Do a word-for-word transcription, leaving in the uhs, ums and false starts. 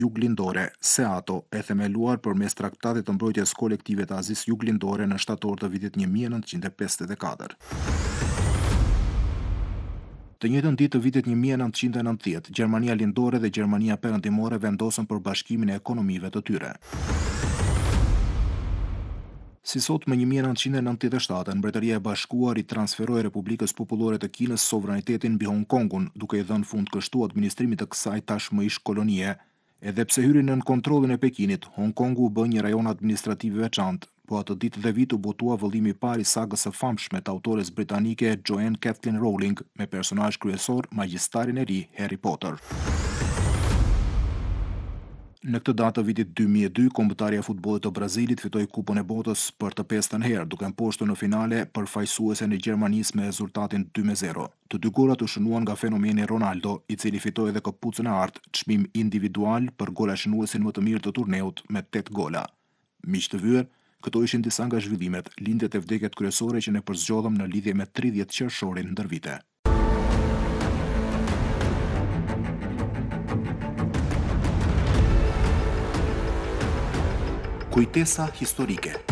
juglindore, SEATO, e themeluar përmes traktatit të mbrojtjes kolektive të Azisë Juglindore në shtator të vitit një mijë e nëntëqind e pesëdhjetë e katër. Të njëjtën ditë të vitit një mijë e nëntëqind e nëntëdhjetë, Gjermania Lindore dhe Gjermania Perëndimore vendosën për bashkimin e ekonomive të tyre. Si sot më një mijë e nëntëqind e nëntëdhjetë e shtatë, Mbretëria e Bashkuar i transferoi Republikës Popullore të Kinës sovranitetin mbi Hong Kongun, duke i dhënë fund kështu administrimit të kësaj tashmë ish kolonie. Edhe pse hyri nën kontrollin e Pekinit, Hong Kongu u bë një rajon administrativ i veçantë, po atë ditë dhe vit u botua vëllimi i parë i sagës së famshme të autores britanike Joanne Kathleen Rowling, me personazh kryesor magjistarin e ri Harry Potter. Në këtë datë të vitit dy mijë e dy, kombëtarja e futbollit të Brazilit fitoi Kupën e Botës për të pestën herë, duke mposhtur në finale përfaqësuesen e Gjermanisë me rezultatin dy me zero. Të dy golat u shënuan nga fenomeni Ronaldo, i cili fitoi edhe Këpucën e Artë, çmim individual për golashënuesin më të mirë të turneut me tetë gola. Miq të vyer, këto ishin disa nga zhvillimet, lindjet e vdekjet kryesore që ne përzgjodhëm në lidhje me tridhjetë qershorin ndër vite. Kujtesa historike.